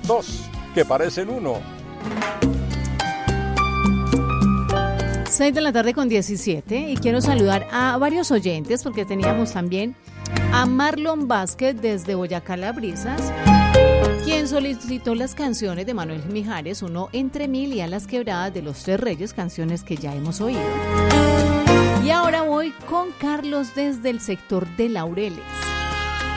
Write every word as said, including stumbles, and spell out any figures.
dos que parecen uno. seis de la tarde con diecisiete y quiero saludar a varios oyentes porque teníamos también a Marlon Vázquez desde Boyacá La Brisas, quien solicitó las canciones de Manuel Mijares, Uno entre mil y A las quebradas de los Tres Reyes, canciones que ya hemos oído. Y ahora voy con Carlos desde el sector de Laureles.